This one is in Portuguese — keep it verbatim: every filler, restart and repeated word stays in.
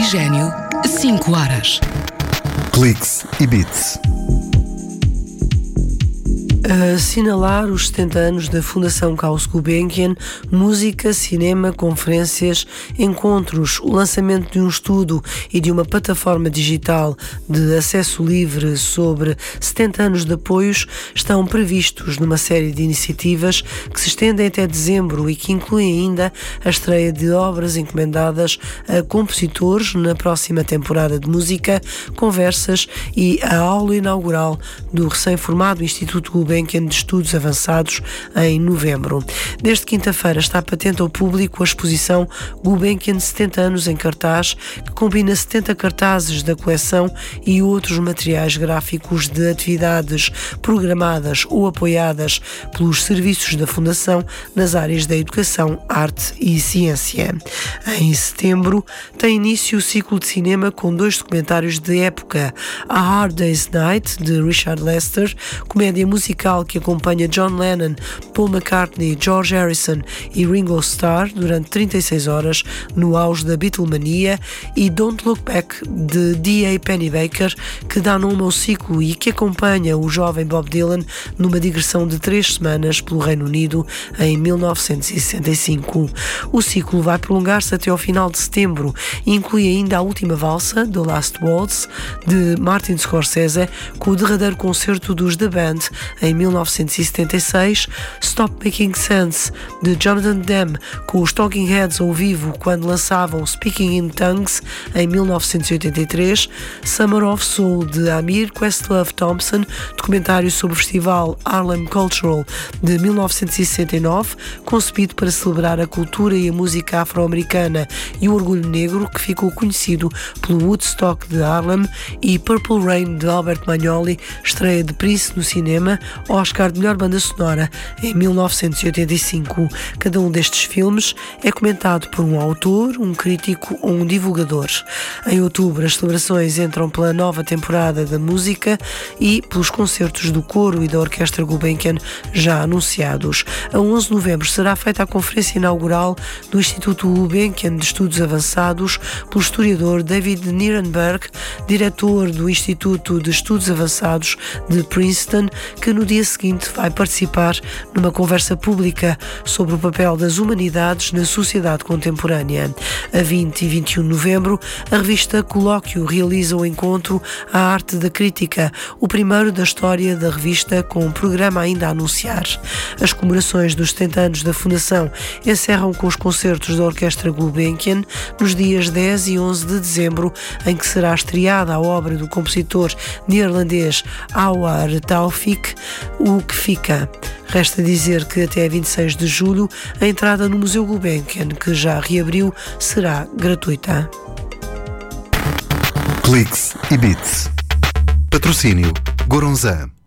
Oxigênio, cinco horas. Cliques e Beats. A assinalar os setenta anos da Fundação Caus Gulbenkian, música, cinema, conferências, encontros, o lançamento de um estudo e de uma plataforma digital de acesso livre sobre setenta anos de apoios estão previstos numa série de iniciativas que se estendem até dezembro e que incluem ainda a estreia de obras encomendadas a compositores na próxima temporada de música, conversas e a aula inaugural do recém-formado Instituto Gulbenkian de Estudos Avançados em novembro. Desde quinta-feira está patente ao público a exposição Gulbenkian setenta anos em cartaz, que combina setenta cartazes da coleção e outros materiais gráficos de atividades programadas ou apoiadas pelos serviços da Fundação nas áreas da educação, arte e ciência. Em setembro tem início o ciclo de cinema com dois documentários de época: A Hard Day's Night, de Richard Lester, comédia musical que acompanha John Lennon, Paul McCartney, George Harrison e Ringo Starr durante trinta e seis horas no auge da Beatlemania, e Don't Look Back, de D A Pennebaker, que dá nome ao ciclo e que acompanha o jovem Bob Dylan numa digressão de três semanas pelo Reino Unido em mil novecentos e sessenta e cinco. O ciclo vai prolongar-se até ao final de setembro e inclui ainda a última valsa, The Last Waltz, de Martin Scorsese, com o derradeiro concerto dos The Band em mil novecentos e setenta e seis, Stop Making Sense, de Jonathan Demme, com os Talking Heads ao vivo quando lançavam Speaking in Tongues em mil novecentos e oitenta e três, Summer of Soul, de Amir Questlove Thompson, documentário sobre o festival Harlem Cultural de mil novecentos e sessenta e nove, concebido para celebrar a cultura e a música afro-americana e o orgulho negro, que ficou conhecido pelo Woodstock de Harlem, e Purple Rain, de Albert Magnoli, estreia de Prince no cinema, Oscar de melhor banda sonora em mil novecentos e oitenta e cinco. Cada um destes filmes é comentado por um autor, um crítico ou um divulgador. Em outubro, as celebrações entram pela nova temporada da música e pelos concertos do coro e da Orquestra Gulbenkian já anunciados. A onze de novembro será feita a conferência inaugural do Instituto Gulbenkian de Estudos Avançados pelo historiador David Nirenberg, diretor do Instituto de Estudos Avançados de Princeton, que no dia seguinte vai participar numa conversa pública sobre o papel das humanidades na sociedade contemporânea. A vinte e vinte e um de novembro, a revista Colóquio realiza o encontro A Arte da Crítica, o primeiro da história da revista, com um programa ainda a anunciar. As comemorações dos setenta anos da Fundação encerram com os concertos da Orquestra Gulbenkian nos dias dez e onze de dezembro, em que será estreada a obra do compositor neerlandês Houar Taufik, O Que Fica. Resta dizer que até vinte e seis de julho a entrada no Museu Gulbenkian, que já reabriu, será gratuita. Cliques e Beats. Patrocínio Goronzan.